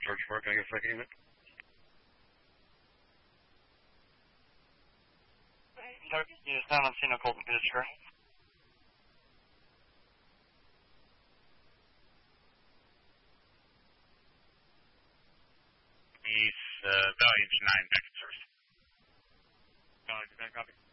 search for it. Can I get a second unit? Unit 9 on scene, Colton Pittsburgh. East, Valley 9, back in service. Valley 9, copy.